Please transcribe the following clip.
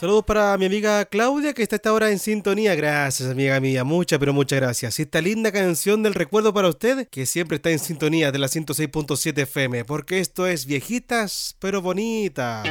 Saludos para mi amiga Claudia que está a esta hora en sintonía. Gracias, amiga mía. Muchas, pero muchas gracias. Y esta linda canción del recuerdo para usted que siempre está en sintonía de la 106.7 FM. Porque esto es Viejitas, pero bonitas.